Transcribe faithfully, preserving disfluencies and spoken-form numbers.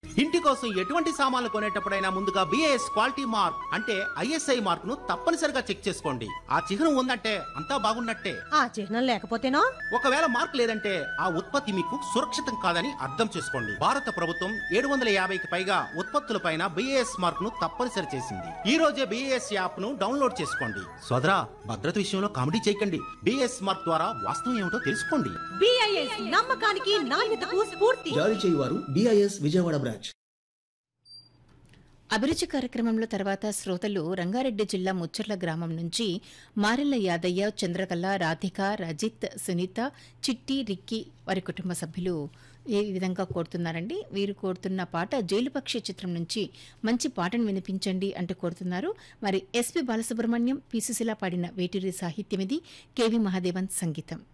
ఇంటి కోసం ఎటువంటి సామాన్లు కొనేటప్పుడైనా ముందుగా బిఏఎస్ క్వాలిటీ మార్క్ అంటే ఐఎస్ఐ మార్క్ ను తప్పనిసరిగా చెక్ చేసుకోండి. ఆ చిహ్నం ఉందంటే అంతా బాగున్నట్టే. ఆ చిహ్నం లేకపోతేనో? ఒకవేళ మార్క్ లేదంటే ఆ ఉత్పత్తి మీకు సురక్షితం కాదని అర్థం చేసుకోండి. భారత ప్రభుత్వం ఏడు వందల యాభైకి పైగా ఉత్పత్తులపైన బిఏఎస్ మార్క్ ను తప్పనిసరి చేసింది. ఈ రోజే బిఏఎస్ యాప్ ను డౌన్లోడ్ చేసుకోండి. సోదరా, భద్రత విషయంలో కామెడీ చేయకండి. బిఏఎస్ మార్క్ ద్వారా వాస్తవం ఏమిటో తెలుసుకోండి. బిఐఎస్ నమ్మకానికి నాణ్యతకు స్ఫూర్తి. జారీ చేయువారు బిఐఎస్ విజయవాడ బ్రాంచ్. అభిరుచి కార్యక్రమంలో తర్వాత శ్రోతలు రంగారెడ్డి జిల్లా ముచ్చర్ల గ్రామం నుంచి మారెల్ల యాదయ్య, చంద్రకళ, రాధిక, రజిత్, సునీత, చిట్టి, రిక్కి వారి కుటుంబ సభ్యులు ఏ విధంగా కోరుతున్నారండి. వీరు కోరుతున్న పాట జైలుపక్షి చిత్రం నుంచి మంచి పాటను వినిపించండి అంటూ కోరుతున్నారు. మరి ఎస్పి బాలసుబ్రహ్మణ్యం, పి సుశీల పాడిన వేటూరి సాహిత్యం ఇది, కెవి మహాదేవన్ సంగీతం.